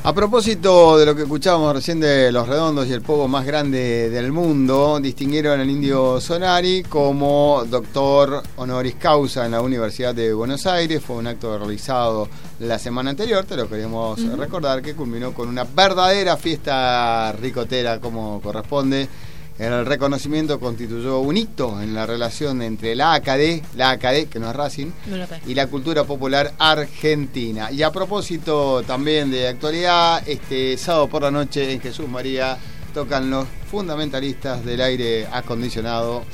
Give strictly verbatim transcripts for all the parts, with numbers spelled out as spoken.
A propósito de lo que escuchábamos recién de Los Redondos y el pogo más grande del mundo, distinguieron al Indio Solari como doctor honoris causa en la Universidad de Buenos Aires. Fue un acto realizado la semana anterior, te lo queremos uh-huh. recordar, que culminó con una verdadera fiesta ricotera como corresponde. El reconocimiento constituyó un hito en la relación entre la A C A D, la A C A D, que no es Racing, y la cultura popular argentina. Y a propósito también de actualidad, este sábado por la noche en Jesús María tocan los fundamentalistas del aire acondicionado.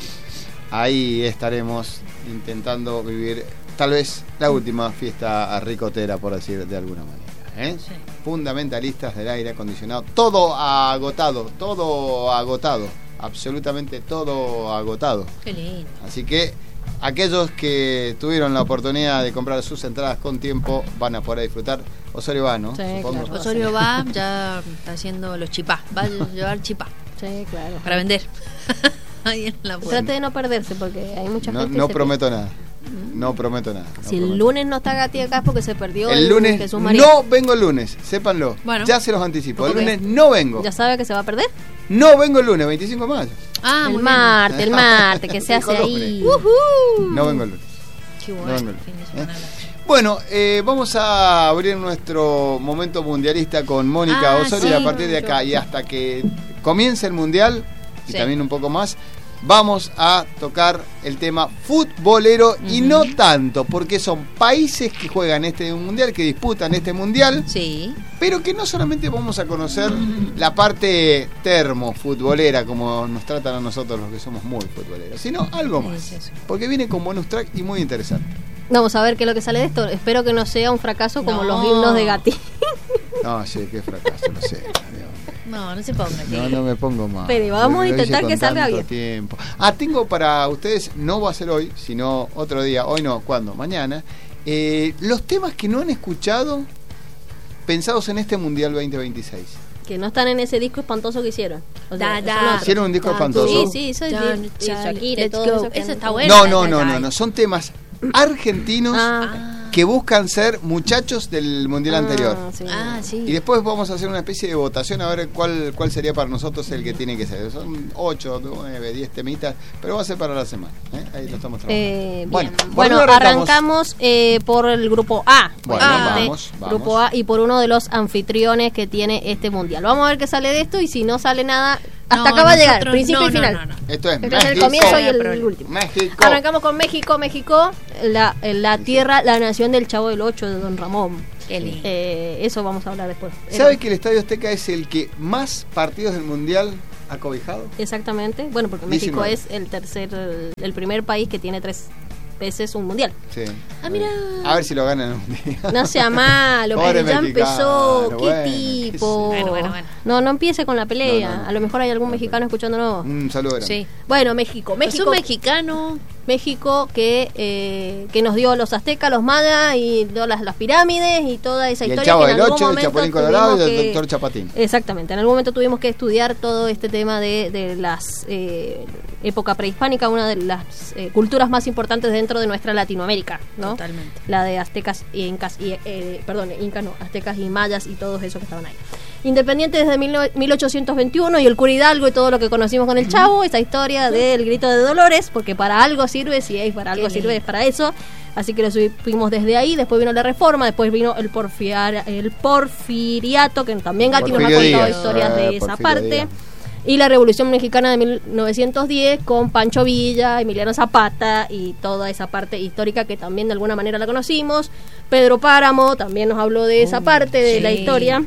Ahí estaremos intentando vivir tal vez la última fiesta ricotera, por decir de alguna manera, ¿eh? Sí. Fundamentalistas del aire acondicionado, todo agotado, todo agotado. Absolutamente todo agotado. Qué lindo. Así que aquellos que tuvieron la oportunidad de comprar sus entradas con tiempo van a poder disfrutar. Osorio va, ¿no? Sí, claro. Osorio va, ya está haciendo los chipá, va a llevar chipá. Sí, claro. Para vender. Ahí en la puerta. Trate de no perderse porque hay mucha no, gente. No prometo pierde. nada. No prometo nada. No si prometo. el lunes no está Gati acá es porque se perdió el, el lunes. Jesús María. No vengo el lunes, sépanlo. Bueno, ya se los anticipo. El lunes no vengo. ¿Ya sabe que se va a perder? No vengo el lunes, veinticinco de mayo. Ah, el martes, el martes, que se hace ahí. Uh-huh. No vengo el lunes. Qué bueno. No vengo el lunes. ¿Eh? Bueno, eh, vamos a abrir nuestro momento mundialista con Mónica ah, Osorio sí, y a partir de acá y hasta que comience el mundial y sí. también un poco más. Vamos a tocar el tema futbolero uh-huh. y no tanto, porque son países que juegan este mundial, que disputan este mundial, sí. pero que no solamente vamos a conocer uh-huh. la parte termofutbolera, como nos tratan a nosotros los que somos muy futboleros, sino algo más, sí, sí, sí. porque viene con bonus track y muy interesante. Vamos a ver qué es lo que sale de esto. Espero que no sea un fracaso como no. los himnos de Gatti. No, sí, qué fracaso, no sé. No, no se ponga. No, no me pongo más. Pero vamos a intentar que salga bien. Tiempo. Ah, tengo para ustedes, no va a ser hoy, sino otro día. Hoy no, ¿cuándo? Mañana. Eh, los temas que no han escuchado pensados en este Mundial veinte veintiséis. Que no están en ese disco espantoso que hicieron. O sea, da, da. ¿Hicieron un disco da, espantoso? Sí, sí, eso es Shakira y todo go. eso. Eso está bueno. No, no, no, no, no. Son temas argentinos ah. que buscan ser muchachos del mundial ah, anterior. Sí. Ah, sí. Y después vamos a hacer una especie de votación a ver cuál cuál sería para nosotros el que tiene que ser. Son ocho, nueve, diez temitas, pero va a ser para la semana. ¿eh? Ahí lo estamos trabajando. Eh, bueno, bueno arrancamos eh, por el grupo A. Bueno, ah, vamos, vamos. Grupo A y por uno de los anfitriones que tiene este mundial. Vamos a ver qué sale de esto y si no sale nada, hasta no, acá va a llegar, nosotros, principio no, y final. No, no, no. Esto es este México. es el comienzo y el, el último. México. Arrancamos con México, México, la, la tierra, la nación del Chavo del Ocho de Don Ramón. Eh, eso vamos a hablar después. ¿Sabe que el Estadio Azteca es el que más partidos del mundial ha cobijado? Exactamente. Bueno, porque México diecinueve. Es el tercer, el, el primer país que tiene tres veces un mundial. Sí. Ah, mira. A ver si lo ganan un día. No sea malo, pero ya empezó. Qué bueno, tipo. Bueno, bueno, bueno. No, no empiece con la pelea. No, no, no. A lo mejor hay algún no, mexicano escuchándonos. Un saludo. Sí. Bueno, México, México. Es un mexicano. México que eh, que nos dio los aztecas, los mayas y todas las, las pirámides y toda esa y historia. El Chavo que en del Ocho, el Chapulín Colorado y el que, doctor Chapatín. Exactamente. En algún momento tuvimos que estudiar todo este tema de, de las eh, época prehispánica, una de las eh, culturas más importantes dentro de nuestra Latinoamérica, ¿no? Totalmente. La de aztecas y incas y eh, perdón, incas no, aztecas y mayas y todos esos que estaban ahí. Independiente desde mil ochocientos veintiuno y el Cura Hidalgo y todo lo que conocimos con el Chavo, esa historia del grito de Dolores, porque para algo sirve, si es para algo Qué sirve, lindo. Es para eso. Así que lo subimos desde ahí, después vino la Reforma, después vino el, porfiar, el Porfiriato, que también Gatti nos ha contado Díaz. historias de eh, esa parte. Díaz. Y la Revolución Mexicana de mil novecientos diez con Pancho Villa, Emiliano Zapata y toda esa parte histórica que también de alguna manera la conocimos. Pedro Páramo también nos habló de esa parte de sí. la historia.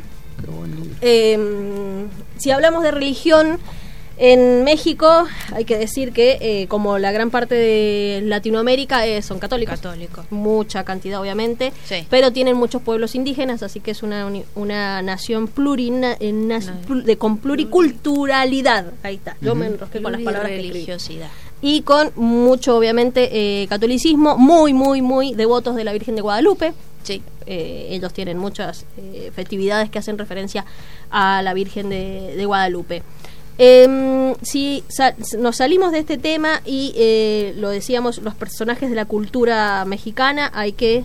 Eh, si hablamos de religión en México, hay que decir que eh, como la gran parte de Latinoamérica eh, son católicos, Católico. mucha cantidad obviamente, sí. pero tienen muchos pueblos indígenas, así que es una una nación plurina, na, no. de, con pluriculturalidad. Ahí está, yo uh-huh. me enrosqué con las palabras religiosidad. Y con mucho obviamente eh, catolicismo, muy muy muy devotos de la Virgen de Guadalupe. Sí. Eh, ellos tienen muchas eh, festividades que hacen referencia a la Virgen de, de Guadalupe. Eh, si sa- nos salimos de este tema y eh, lo decíamos, los personajes de la cultura mexicana, hay que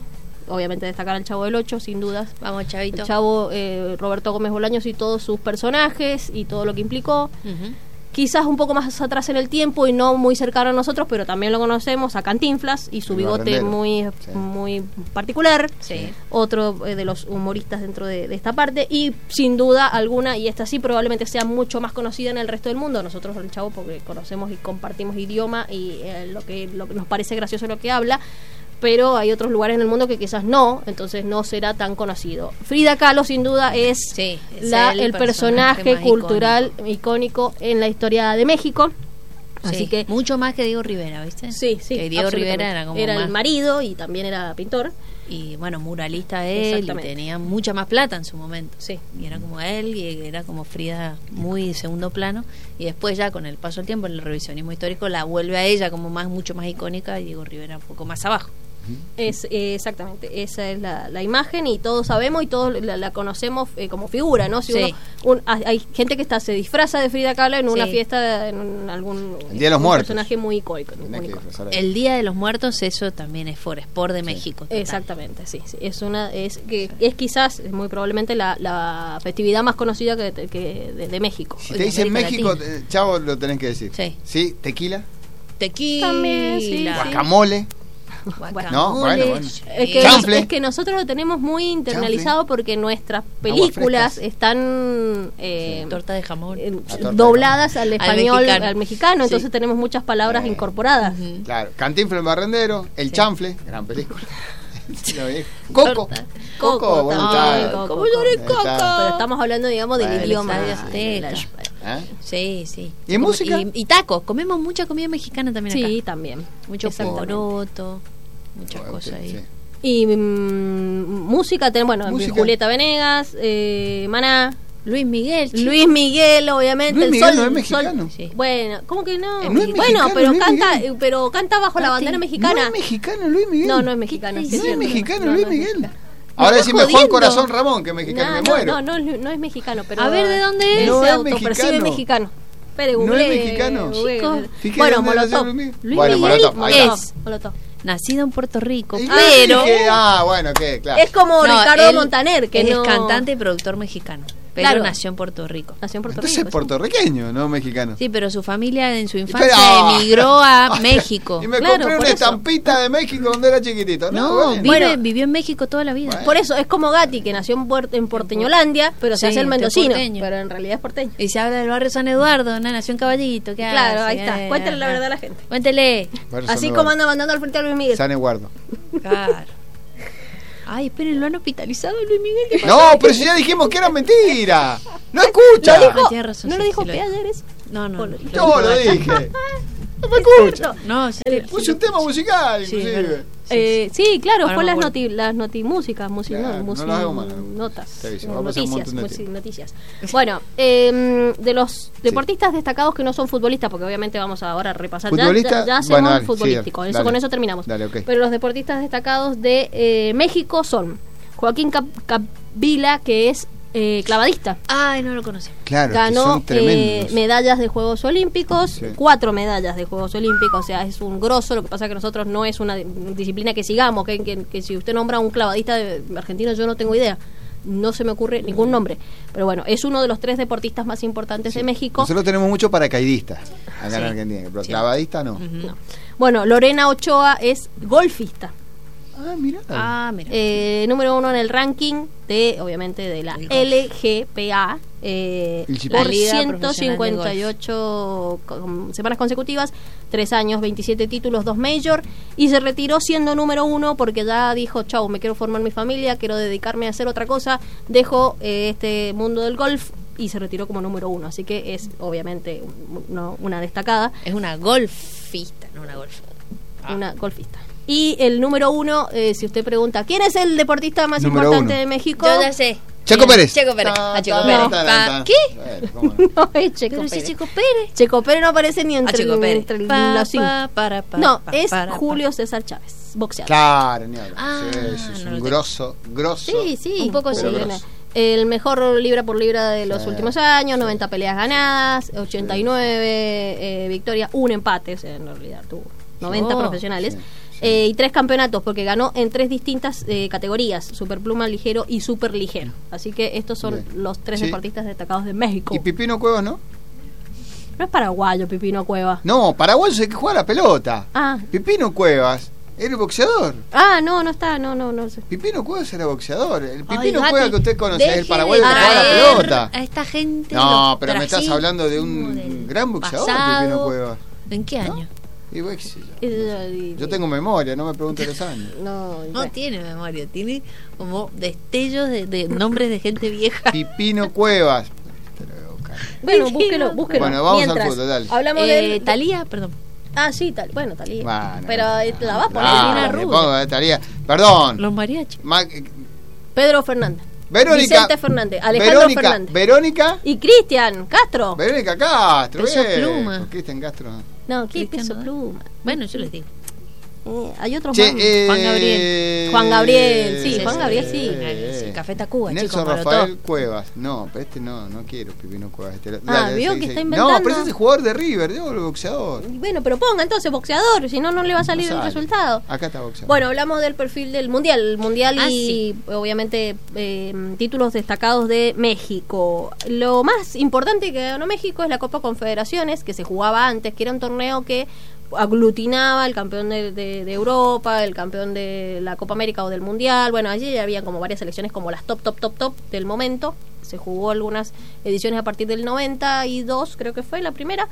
obviamente destacar al Chavo del Ocho, sin dudas. Vamos, Chavito. El Chavo, eh, Roberto Gómez Bolaños y todos sus personajes y todo lo que implicó. Uh-huh. Quizás un poco más atrás en el tiempo y no muy cercano a nosotros, pero también lo conocemos, a Cantinflas y su El bigote barrendero. muy Sí. muy particular. Sí. Otro eh, de los humoristas dentro de, de esta parte. Y sin duda alguna, y esta sí probablemente sea mucho más conocida en el resto del mundo, nosotros el Chavo porque conocemos y compartimos idioma y eh, lo que lo que nos parece gracioso lo que habla, pero hay otros lugares en el mundo que quizás no, entonces no será tan conocido. Frida Kahlo sin duda es, Sí, es la, el el personaje personaje más cultural icónico. en la historia de México. Sí, Así que mucho más que Diego Rivera, ¿viste? sí, sí, Que Diego absolutamente. Rivera era como era más, el marido y también era pintor. y bueno, muralista él, y Exactamente. tenía mucha más plata en su momento. Sí. Y era como él, y era como Frida muy segundo plano, y después ya con el paso del tiempo, el revisionismo histórico la vuelve a ella como más mucho más icónica, y Diego Rivera un poco más abajo. Es eh, exactamente, esa es la, la imagen y todos sabemos y todos la, la conocemos eh, como figura, ¿no? Si Sí. uno, un- hay hay gente que está se disfraza de Frida Kahlo en una Sí. fiesta, en un- algún El Día de los un Muertos. personaje muy icónico. Tenés muy que icónico. disfrazar ahí. El Día de los Muertos, eso también es Foresport de México. total. Exactamente, sí, sí, es una es que es quizás muy probablemente la, la festividad más conocida que, que de, de México. Si de te dicen América México, Latina. eh, Chavo, lo tenés que decir. Sí. ¿Sí? ¿Tequila? Tequila. También, sí, sí. ¿Guacamole? Guacamole, No, bueno, bueno. sí. Es que, Chanfle. nos- es que nosotros lo tenemos muy internalizado porque nuestras películas frescas. están eh, Torta de jamón. eh, La torta de dobladas al español, al mexicano. mexicano, entonces Sí. tenemos muchas palabras Eh, incorporadas. Ujú. Claro. Cantinflas el Barrendero, El Sí. Chanfle, gran película. Lo viejo. Coco. Torta. Coco, Coco, bueno, también, está. Coco, ¿Cómo Coco. lloré Ahí está. Coco? Pero estamos hablando, digamos, del Bueno, idioma. el de- Estadio de la- Azteca. ¿Eh? Sí, sí. ¿Y en música? Y, y tacos, comemos mucha comida mexicana también Sí, acá. también. Mucho Exactamente. poroto, muchas Bueno, cosas sí, ahí. sí. Y mm, música, ten- bueno, Música. Julieta Venegas, eh, Maná, Luis Miguel, chico. Luis Miguel, obviamente. Luis el Miguel Sol, no es Sol- mexicano. Sí. Bueno, ¿cómo que no? Eh, no es bueno, mexicano, pero Luis canta, Miguel. eh, pero canta bajo la Pati, bandera no mexicana. No es mexicano, Luis Miguel. No, no es mexicano. ¿Qué sí, te No es es cierto. mexicano, No, Luis no es Miguel. mexicano. Ahora estás decime Juan jodiendo. Corazón Ramón, que es mexicano, No, me no, muero. no, no, es- no es mexicano, pero A ver, ¿de dónde es? No se es autopercibe mexicano. mexicano. Espere, No es googlee, mexicano. googlee. Chico, fíjate Bueno, dónde nació Molotov. Luis Miguel. Luis Bueno, Miguel Molotov, ahí está. Molotov, Molotov. Nacido en Puerto Rico, Y yo pero dije, ah, bueno, ¿qué? Claro. Es como No, Ricardo él Montaner, que es no... cantante y productor mexicano, pero Claro. nació en Puerto Rico. Nació en Puerto Entonces Rico. es sí. puertorriqueño, no mexicano. Sí, pero su familia en su infancia Pero- emigró a México. Y me Claro, compré por una eso. estampita de México cuando era chiquitito. No, No, bueno. vive- Bueno. vivió en México toda la vida. Bueno. Por eso, es como Gatti, que nació en, Puer- en Porteñolandia, pero se Sí, hace el este mendocino. porteño. Pero en realidad es porteño. Y se habla del barrio San Eduardo, ¿no? Nació en Caballito. ¿Qué Claro, hace? ahí está. Eh, Cuéntale la ajá. verdad a la gente. Cuéntele. Bueno, Así San como Eduardo. anda mandando al frente a Luis Miguel. San Eduardo. Claro. Ay, esperen, lo han hospitalizado Luis Miguel. ¿Qué No, pero si ya dijimos que era mentira. No escucha. Lo dijo, Ah, tiene razón, ¿no sí, lo dijo sí lo P dijo. ayer eso? No, no. Oh, no, lo- Yo lo dijo. dije. No fue cierto. No, sí, El- sí, Puse un tema musical, Sí, inclusive. verdad. Eh, sí, claro, Ahora fue me las acuerdo. noti las notimúsicas, musi Claro, no, no musi- lo hago mal. notas, Te aviso, eh, va a pasar un noticias, montón de musi- tiempo. noticias. Bueno, eh, de los deportistas destacados que no son futbolistas, porque obviamente vamos ahora a repasar ya, ¿Futbolista? ya, ya hacemos Bueno, dale, futbolístico, sí, eso dale. con eso terminamos. Dale, ok. Pero los deportistas destacados de eh, México son Joaquín Cap- Capvila, que es eh, clavadista. Ay, no lo conocí. Claro, que Ganó son eh, tremendos. medallas de Juegos Olímpicos, Sí. cuatro medallas de Juegos Olímpicos, o sea, es un grosso. Lo que pasa es que nosotros no es una di- disciplina que sigamos, que, que, que si usted nombra a un clavadista de- argentino, yo no tengo idea. No se me ocurre ningún nombre. Pero bueno, es uno de los tres deportistas más importantes de México. Nosotros tenemos mucho paracaidistas acá Sí. en Argentina, pero Sí. clavadista no. Ujú. No. Bueno, Lorena Ochoa es golfista. Ah, mira. Ah, mira. Eh, número uno en el ranking de, obviamente, de la El golf. L G P A. Eh, El G P A. por La Liga ciento cincuenta y Profesional ocho co- semanas consecutivas, tres años, veintisiete títulos, dos major, y se retiró siendo número uno porque ya dijo, chau, me quiero formar mi familia, quiero dedicarme a hacer otra cosa, dejo eh, este mundo del golf y se retiró como número uno, así que es obviamente un- no, una destacada, Es una golfista, no una golf. Ah. una golfista. Y el número uno, eh, si usted pregunta, ¿quién es el deportista más Número importante uno. de México? Yo ya sé. Checo Pérez. Checo Pérez. Ta, A Checo ta, Pérez. ta, ta, Pa- ta. ¿Qué? Bueno, ¿cómo no? No, es Checo Pero si Pérez. Checo Pérez. Checo Pérez no aparece ni A entre, Checo el- Pérez. entre el- Pa, los cinco. pa, para, pa, No, pa, es para, pa. Julio César Chávez, boxeador. Claro, ni hablar. Ah, Sí, sí, es no un lo grosso, grosso. Sí, sí, Un poco sí. Pero viene. grosso. El mejor libra por libra de los Sí, últimos años, sí. noventa peleas ganadas, ochenta y nueve eh, victorias, un empate, o sea, en realidad tuvo noventa Oh, profesionales. sí, Eh, y tres campeonatos, porque ganó en tres distintas eh, categorías, superpluma, ligero y superligero. Así que estos son Bien. los tres Sí. deportistas destacados de México. ¿Y Pipino Cuevas no? No es paraguayo, Pipino Cueva. No, paraguayo es el que juega a la pelota. Ah. Pipino Cuevas era el boxeador. Ah, no, no está, no, no, no sé. Pipino Cuevas era boxeador. El Ay, Pipino Gati, Cuevas que usted conoce es el deje paraguayo de que juega a la traer pelota. A esta gente. No, los pero me estás Brasil, hablando de como un del gran boxeador, pasado. Pipino Cuevas. ¿En qué ¿No? año? Y bueno, qué sé yo. Eh, Yo tengo memoria, no me pregunte los años. No, No bueno. tiene memoria, tiene como destellos de, de nombres de gente vieja. Pipino Cuevas. Te lo voy a buscar. Bueno, búsquelo, búsquelo. Bueno, vamos al Mientras, fútbol, dale. Hablamos Eh, de Talía, perdón. Ah, sí, tal, bueno, Talía. Bueno, Pero eh, la vas a poner ah, una me rubia. pongo de tarea. Perdón. Los mariachis. Ma- eh, Pedro Fernández. Verónica. Vicente Fernández. Alejandro Verónica, Fernández. Verónica. Y Cristian Castro. Verónica Castro. Peso bien. Pluma. Cristian Castro. No, qué Cristian peso Nodal. pluma. Bueno, yo les digo. Eh, hay otros Che, más. eh, Juan Gabriel. Juan Gabriel, sí, Sí, Juan sí, Gabriel sí. sí. Eh, Sí, Café Tacuba, Nelson chicos, Rafael Molotov. Cuevas. No, pero este no, no quiero Pipino Cuevas. Este, Ah, dale, vio seguí, que seguí. está No, inventando. pero ese es el jugador de River, yo el boxeador. Y bueno, pero ponga entonces boxeador, si no, no le va a salir No el sale. resultado. Acá está boxeador. Bueno, hablamos del perfil del Mundial. El Mundial Ah, y sí. obviamente eh, títulos destacados de México. Lo más importante que ganó México es la Copa Confederaciones, que se jugaba antes, que era un torneo que aglutinaba el campeón de, de- de Europa, el campeón de la Copa América o del Mundial. Bueno, allí ya había como varias selecciones como las top, top, top, top del momento. Se jugó algunas ediciones a partir del noventa y dos, creo que fue la primera.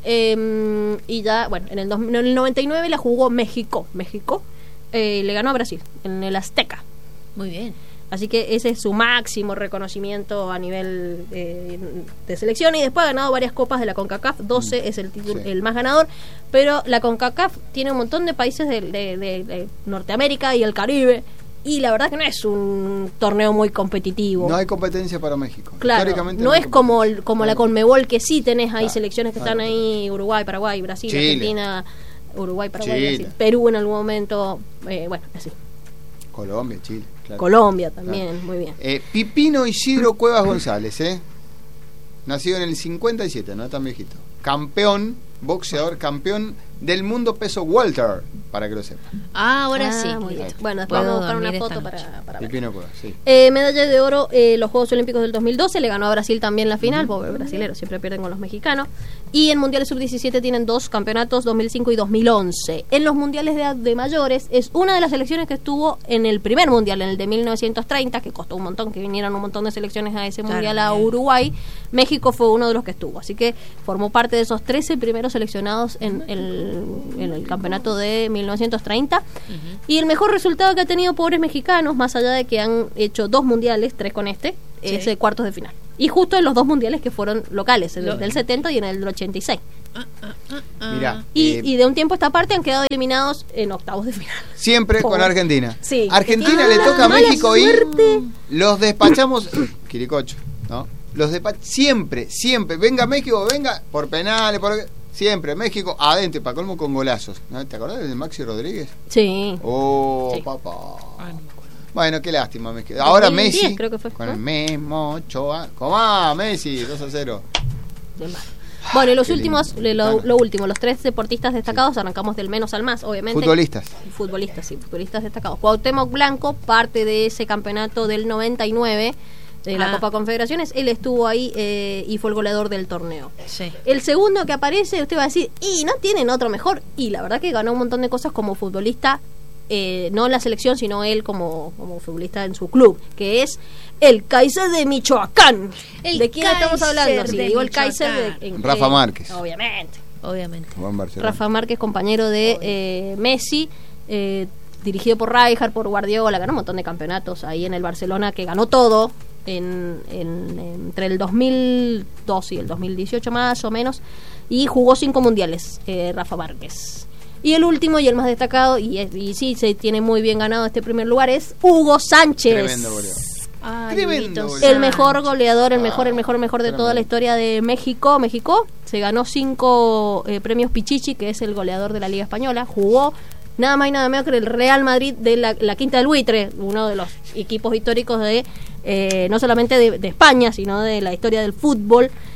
Eh, y ya, bueno, en el, dos- en el noventa y nueve la jugó México. México eh, le ganó a Brasil en el Azteca. Muy bien. Así que ese es su máximo reconocimiento a nivel eh, de selección. Y después ha ganado varias copas de la CONCACAF. doce Mm, es el título, sí. el más ganador. Pero la CONCACAF tiene un montón de países de, de- de- de Norteamérica y el Caribe. Y la verdad que no es un torneo muy competitivo. No hay competencia para México. Claro, Históricamente no hay es como competencia. el- como la Claro. Conmebol, que sí tenés ahí Claro, selecciones que claro. están ahí, Uruguay, Paraguay, Brasil, Chile. Argentina, Uruguay, Paraguay, Chile. Brasil, Perú en algún momento, eh, bueno, así. Colombia, Chile. Claro. Colombia también, Claro. muy bien. Eh, Pipino Isidro Cuevas González, ¿eh? Nacido en el cincuenta y siete, no tan viejito. Campeón, boxeador campeón del mundo peso welter, para que lo sepan. Ah, ahora Ah, sí. muy bien. Listo. Bueno, después Puedo vamos a buscar una dormir foto esta para, noche. para ver. Pipino Cuevas, sí. Eh, medalla de oro eh, los Juegos Olímpicos del dos mil doce, le ganó a Brasil también la final, porque brasileros siempre pierden con los mexicanos. Y en Mundiales sub diecisiete tienen dos campeonatos, dos mil cinco y dos mil once. En los Mundiales de, de mayores es una de las selecciones que estuvo en el primer Mundial, en el de mil novecientos treinta, que costó un montón, que vinieran un montón de selecciones a ese Claro, Mundial a bien. Uruguay. México fue uno de los que estuvo, así que formó parte de esos trece primeros seleccionados en el, en el campeonato de mil novecientos treinta. Y el mejor resultado que ha tenido pobres mexicanos, más allá de que han hecho dos mundiales, tres con este, Sí. es de cuartos de final. Y justo en los dos mundiales que fueron locales, el Lo- del setenta y en el del ochenta y seis. Ah, ah, ah, ah. Mirá, Y, eh, y de un tiempo a esta parte han quedado eliminados en octavos de final. siempre con Pobre. Argentina. Sí. Argentina Ah, le toca a mala México y suerte. los despachamos. Quiricocho, ¿no? Los despachamos siempre, siempre. Venga México, venga por penales, por siempre. México adentro, para colmo con golazos. ¿No? ¿Te acordás de Maxi Rodríguez? Sí. Oh, Sí. papá. Ah, no me acuerdo. Bueno, qué lástima. México. Ahora dos mil diez Messi. creo que fue, con ¿no? el Memo Ochoa. ¿Cómo? Messi, dos a cero. De mal. Bueno, y los Qué últimos, lindo, lo, claro. lo último, los tres deportistas destacados, arrancamos del menos al más, obviamente. Futbolistas. Futbolistas, sí, futbolistas destacados. Cuauhtémoc Blanco, parte de ese campeonato del noventa y nueve de la Ah. Copa Confederaciones, él estuvo ahí eh, y fue el goleador del torneo. Sí. El segundo que aparece, usted va a decir, y no tienen otro mejor, y la verdad que ganó un montón de cosas como futbolista, eh, no en la selección, sino él como, como futbolista en su club, que es el Kaiser de Michoacán. El ¿De quién estamos Kaiser hablando? Si de digo el Michoacán. Kaiser de, en- Rafa eh, Márquez. Obviamente. Obviamente. Juan Barcelona. Rafa Márquez, compañero de eh, Messi, eh, dirigido por Rijkaard, por Guardiola, ganó un montón de campeonatos ahí en el Barcelona, que ganó todo en, en- entre el dos mil dos y el dos mil dieciocho más o menos, y jugó cinco mundiales, eh, Rafa Márquez. Y el último y el más destacado, y, es- y sí, se tiene muy bien ganado este primer lugar, es Hugo Sánchez. Tremendo goleador. Ay, Tremendo Huguito goleador. El mejor Sánchez. goleador, el Ah, mejor, el mejor, el mejor de toda tremendo. la historia de México. México se ganó cinco eh, premios Pichichi, que es el goleador de la Liga Española. Jugó nada más y nada menos que el Real Madrid de la, la Quinta del Buitre, uno de los equipos históricos de eh, no solamente de, de España, sino de la historia del fútbol.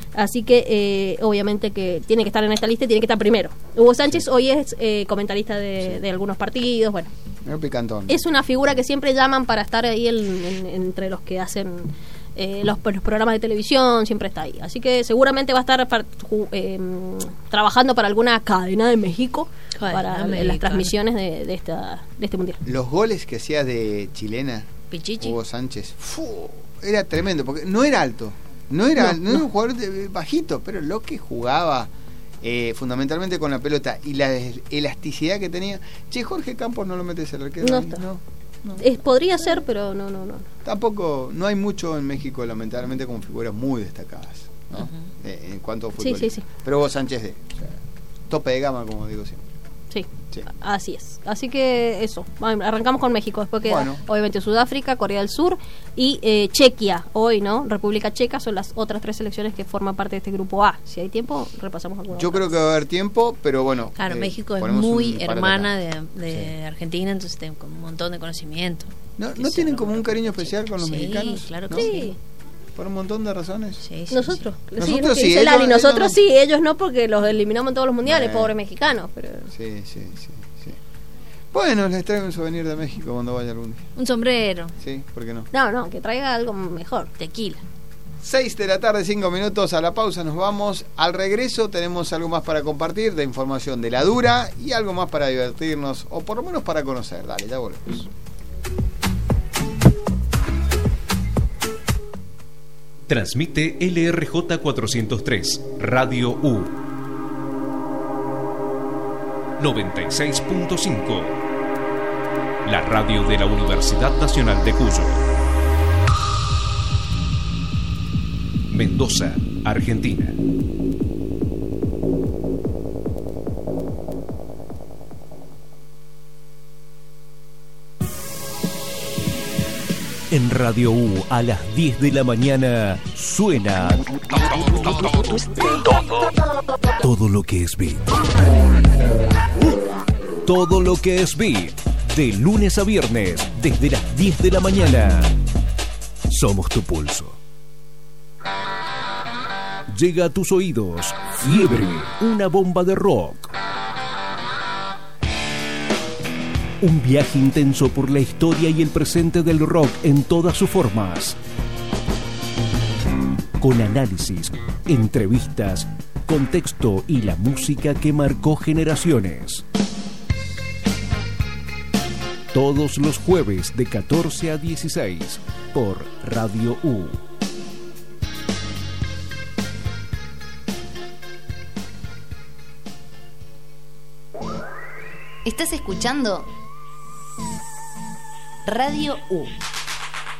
Así que eh, obviamente que tiene que estar en esta lista y tiene que estar primero. Hugo Sánchez sí. hoy es eh, comentarista de, sí. de algunos partidos, bueno. Picantón. Es una figura que siempre llaman para estar ahí en, en, entre los que hacen eh, los, los programas de televisión, siempre está ahí. Así que seguramente va a estar para, eh, trabajando para alguna cadena de México Joder, para no las transmisiones de, de, esta, de este mundial. Los goles que hacía de chilena Pichichi. Hugo Sánchez, ¡fu! Era tremendo, porque no era alto, no era, no, no, no era un jugador de, bajito, pero lo que jugaba eh, fundamentalmente con la pelota y la elasticidad que tenía. Che, Jorge Campos no lo metes al arquero. No está. No, no. Es, podría ser, pero no, no, no. Tampoco, no hay mucho en México, lamentablemente, con figuras muy destacadas, ¿no? Uh-huh. eh, en cuanto a fútbol. Sí, sí, sí. Pero Hugo Sánchez, de, o sea, tope de gama, como digo siempre. Sí, sí, así es. Así que eso, arrancamos con México, después queda bueno. obviamente Sudáfrica, Corea del Sur y eh, Chequia, hoy, ¿no? República Checa son las otras tres selecciones que forman parte de este grupo A. Si hay tiempo, repasamos algunas. Yo otras. creo que va a haber tiempo, pero bueno. Claro, eh, México es muy hermana de, de sí. Argentina, entonces tienen un montón de conocimiento. ¿No, ¿no tienen como un cariño especial con los sí, mexicanos? Claro que ¿no? sí. Por un montón de razones. Sí, sí, nosotros. Sí. Sí, nosotros sí, sí. Ellos, Lali, nosotros ellos sí, ellos no, porque los eliminamos en todos los mundiales, eh. pobres mexicanos. Pero... Sí, sí, sí, sí. Bueno, les traigo un souvenir de México cuando vaya algún día. Un sombrero. Sí, ¿por qué no? No, no, que traiga algo mejor. Tequila. seis de la tarde, cinco minutos, a la pausa nos vamos. Al regreso tenemos algo más para compartir de información de la dura y algo más para divertirnos, o por lo menos para conocer. Dale, ya volvemos. Transmite L R J cuatrocientos tres, Radio U. noventa y seis punto cinco. La radio de la Universidad Nacional de Cuyo. Mendoza, Argentina. En Radio U a las diez de la mañana suena todo, todo lo que es beat. Todo lo que es beat, de lunes a viernes, desde las diez de la mañana. Somos tu pulso. Llega a tus oídos Fiebre, una bomba de rock. Un viaje intenso por la historia y el presente del rock en todas sus formas. Con análisis, entrevistas, contexto y la música que marcó generaciones. Todos los jueves de catorce a dieciséis por Radio U. ¿Estás escuchando? Radio U.